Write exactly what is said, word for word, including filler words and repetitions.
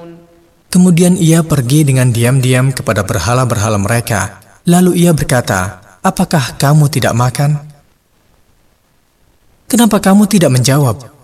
Kemudian ia pergi dengan diam-diam kepada berhala-berhala mereka. Lalu ia berkata, "Apakah kamu tidak makan? Kenapa kamu tidak menjawab?"